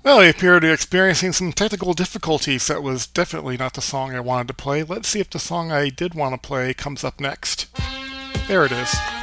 Well, I appear to be experiencing some technical difficulties. That was definitely not the song I wanted to play. Let's see if the song I did want to play comes up next. There it is.